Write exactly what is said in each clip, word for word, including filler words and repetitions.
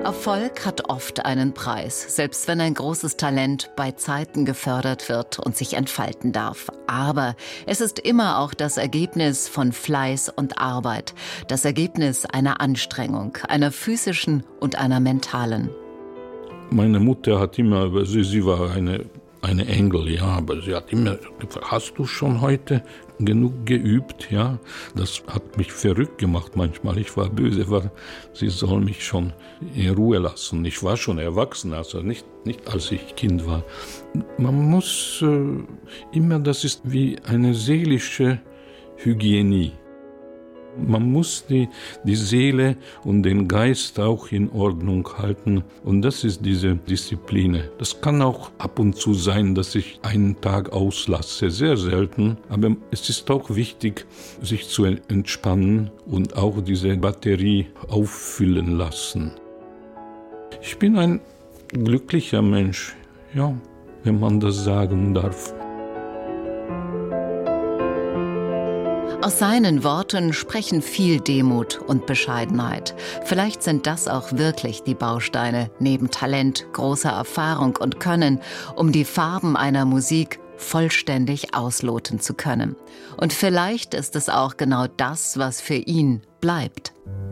Erfolg hat oft einen Preis, selbst wenn ein großes Talent bei Zeiten gefördert wird und sich entfalten darf. Aber es ist immer auch das Ergebnis von Fleiß und Arbeit, das Ergebnis einer Anstrengung, einer physischen und einer mentalen. Meine Mutter hat immer, sie, sie war eine, eine Engel, ja, aber sie hat immer gefragt, hast du schon heute genug geübt, ja? Das hat mich verrückt gemacht manchmal. Ich war böse, weil sie soll mich schon in Ruhe lassen. Ich war schon erwachsen, also nicht, nicht als ich Kind war. Man muss äh, immer, das ist wie eine seelische Hygiene. Man muss die, die Seele und den Geist auch in Ordnung halten. Und das ist diese Disziplin. Das kann auch ab und zu sein, dass ich einen Tag auslasse. Sehr selten. Aber es ist auch wichtig, sich zu entspannen und auch diese Batterie auffüllen lassen. Ich bin ein glücklicher Mensch, ja, wenn man das sagen darf. Aus seinen Worten sprechen viel Demut und Bescheidenheit. Vielleicht sind das auch wirklich die Bausteine neben Talent, großer Erfahrung und Können, um die Farben einer Musik vollständig ausloten zu können. Und vielleicht ist es auch genau das, was für ihn bleibt.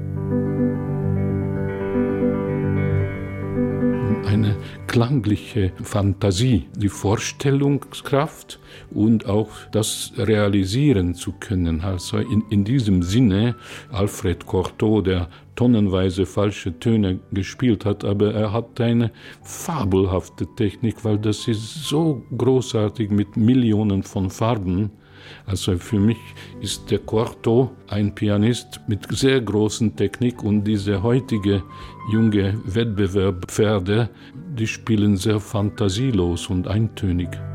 Eine klangliche Fantasie, die Vorstellungskraft und auch das realisieren zu können. Also in, in diesem Sinne, Alfred Cortot, der tonnenweise falsche Töne gespielt hat, aber er hat eine fabelhafte Technik, weil das ist so großartig mit Millionen von Farben. Also für mich ist der Cortot ein Pianist mit sehr großen Technik und diese heutige junge Wettbewerbspferde, die spielen sehr fantasielos und eintönig.